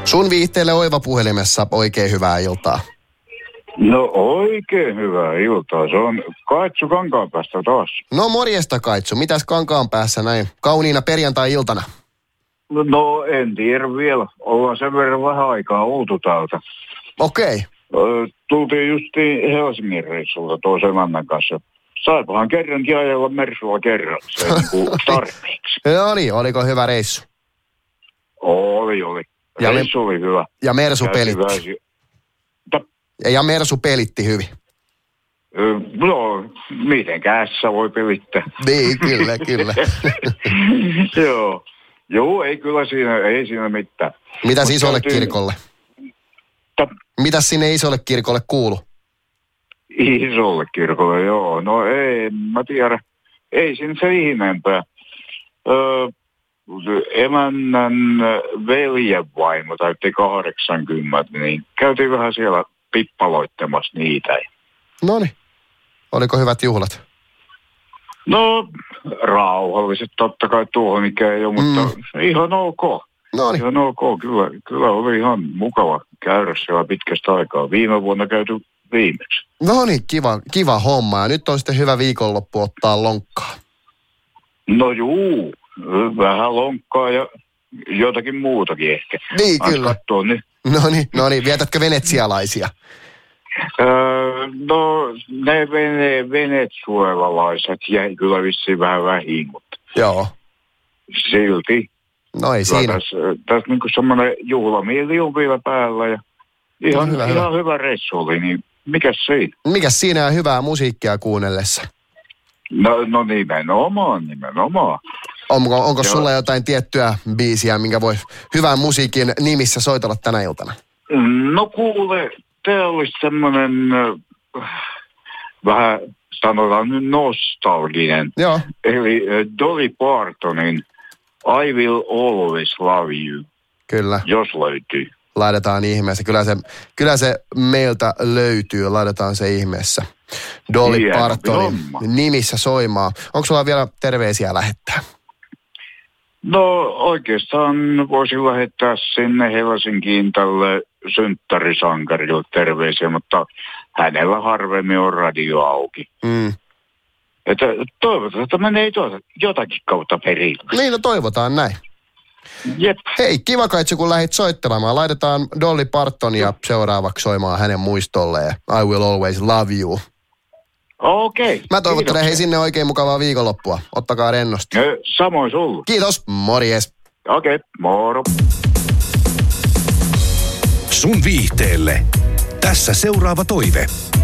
Sun viihteelle Oiva puhelimessa oikein hyvää iltaa. No oikein hyvää iltaa. Se on Kaitsu Kankaanpäästä taas. No morjesta Kaitsu. Mitäs Kankaanpäässä näin kauniina perjantai-iltana? No en tiedä vielä. Ollaan sen verran vähän aikaa oltu täältä. Okei. Tultiin justiin Helsingin reissulta toisen emännän kanssa. Saipahan kerrankin ajella Mersulla kerran. Se tarpeeksi. No niin, oliko hyvä reissu? Oli. Reissu oli hyvä. Ja Mersu pelitti. Ja Mersu pelitti hyvin. No, mitenkään sä voi pelittää. Niin, kyllä. Joo, ei siinä mitään. Mitäs isolle kirkolle? Mitäs sinne isolle kirkolle kuuluu? Isolle kirkolle, joo. No ei, mä tiedä. Ei siinä se ihmeempää. Emännän veljenvaimo täytti 80, niin käytiin vähän siellä pippaloittamassa niitä. Noniin. Oliko hyvät juhlat? No, rauhalliset totta kai tuohon ikään ei ole, mutta ihan ok. Noniin. Ihan ok, kyllä oli ihan mukava käydä siellä pitkästä aikaa. Viime vuonna käyty viimeksi. No niin, kiva homma. Ja nyt on sitten hyvä viikonloppu ottaa lonkkaa. No juu, vähän lonkkaa ja jotakin muutakin ehkä. Niin, kyllä. Kattoo nyt. No niin, vietätkö venetsialaisia? No, ne venezuelalaiset jäi kyllä vissiin vähän vähin, mutta joo. Silti. No ei siinä. Tässä niin kuin semmoinen juhlamieli on vielä päällä ja ihan hyvä reissu oli, niin mikäs siinä? Mikäs siinä on hyvää musiikkia kuunnellessa? No nimenomaan. Onko sulla jotain tiettyä biisiä, minkä voi hyvän musiikin nimissä soitella tänä iltana? No kuule, tää olisi semmoinen vähän sanotaan nyt nostalginen. Joo. Eli Dolly Partonin I Will Always Love You. Kyllä. Jos löytyy. Laitetaan ihmeessä. Kyllä se meiltä löytyy. Laitetaan se ihmeessä. Dolly Partonin nimissä soimaa. Onko sulla vielä terveisiä lähettää? No oikeastaan voisin lähettää sinne Helsinkiin tälle synttärisankarille terveisiä, mutta hänellä harvemmin on radio auki. Että toivotaan, että menee jotakin kautta perille. Niin, no toivotaan näin. Jep. Hei, kiva Kaitsu, kun lähdit soittelemaan. Laitetaan Dolly Partonia seuraavaksi soimaan hänen muistolleen. I Will Always Love You. Okei. Mä toivottelen hei sinne oikein mukavaa viikonloppua. Ottakaa rennosti. Samoin sulle. Kiitos, morjes. Okei, moro. Sun viihteelle. Tässä seuraava toive.